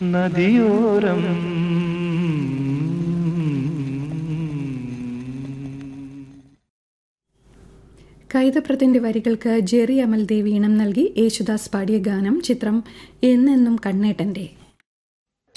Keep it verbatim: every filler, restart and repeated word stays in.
നദിയോരം കൈതപ്രത്തിന്റെ വരികൾക്ക് ജെറി അമൽദേവ് ഈണം നൽകി യേശുദാസ് പാടിയ ഗാനം. ചിത്രം എന്നെന്നും കണ്ണേട്ടന്റെ.